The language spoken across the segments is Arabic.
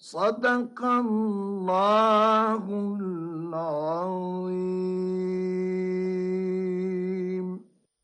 صدق الله العظيم.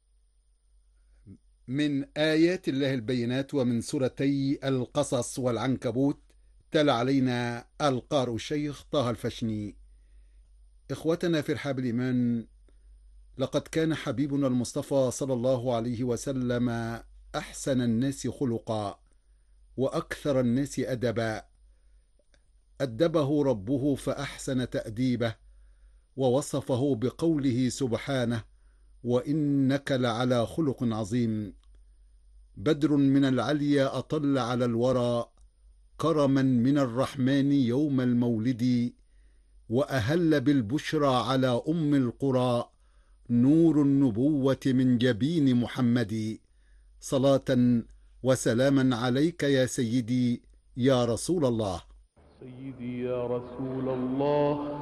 من آيات الله البينات ومن سورتي القصص والعنكبوت. تلا علينا القارئ الشيخ طه الفشني. إخوتنا في رحاب الإيمان، لقد كان حبيبنا المصطفى صلى الله عليه وسلم أحسن الناس خلقا وأكثر الناس أدبا. أدبه ربه فأحسن تأديبه، ووصفه بقوله سبحانه: وإنك لعلى خلق عظيم. بدر من العليا أطل على الورى، كرما من الرحمن يوم المولد، وأهل بالبشرى على أم القرى، نور النبوة من جبين محمد. صلاة وسلاما عليك يا سيدي يا رسول الله. سيدي يا رسول الله،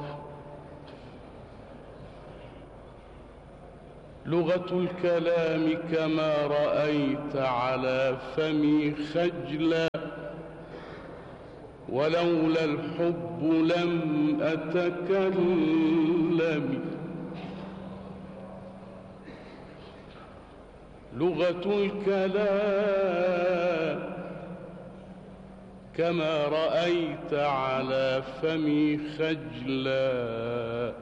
لغة الكلام كما رأيت على فمي خجلا، ولولا الحب لم أتكلم. لغة الكلام كما رأيت على فمي خجلا،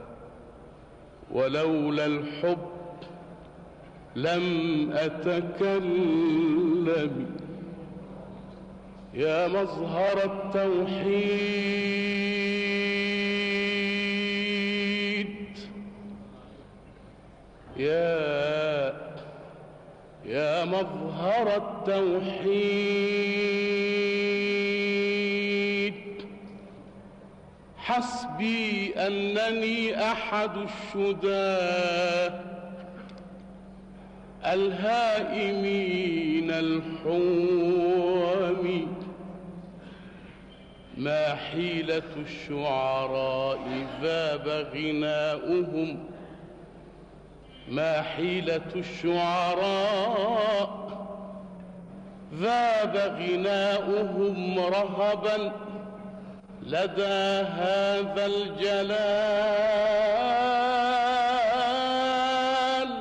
ولولا الحب لم أتكلم. يا مظهر التوحيد، يا مظهر التوحيد، حسبي أنني أحد الشداه الهائمين الحوم. ما حيلة الشعراء ذاب غناؤهم، ما حيلة الشعراء ذاب غناؤهم رهبا لدى هذا الجلال،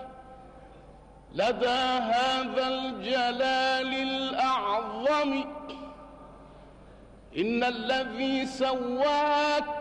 لدى هذا الجلال الأعظم. إن الذي سواك